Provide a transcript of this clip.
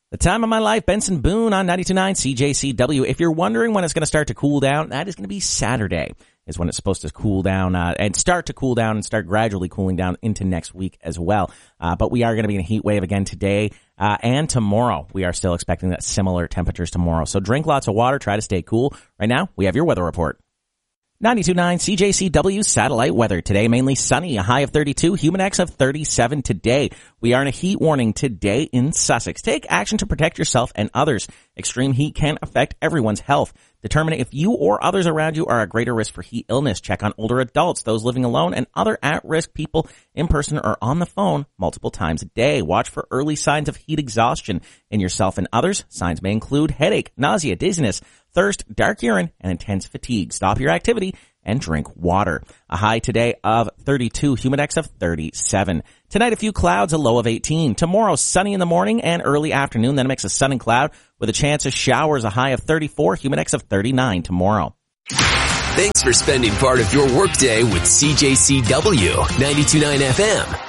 The time of my life, Benson Boone on 92.9 CJCW. If you're wondering when it's going to start to cool down, that is going to be Saturday is when it's supposed to cool down and start to cool down and start gradually cooling down into next week as well. But we are going to be in a heat wave again today and tomorrow. We are still expecting that similar temperatures tomorrow. So drink lots of water. Try to stay cool. Right now, we have your weather report. 92.9 CJCW satellite weather. Today, mainly sunny, a high of 32, humidex of 37 today. We are in a heat warning today in Sussex. Take action to protect yourself and others. Extreme heat can affect everyone's health. Determine if you or others around you are at greater risk for heat illness. Check on older adults, those living alone, and other at-risk people in person or on the phone multiple times a day. Watch for early signs of heat exhaustion in yourself and others. Signs may include headache, nausea, dizziness, thirst, dark urine, and intense fatigue. Stop your activity and drink water. A high today of 32, humidex of 37. Tonight, a few clouds, a low of 18. Tomorrow, sunny in the morning and early afternoon, then a mix of sun and cloud with a chance of showers, a high of 34, humidex of 39 tomorrow. Thanks for spending part of your workday with CJCW 92.9 FM.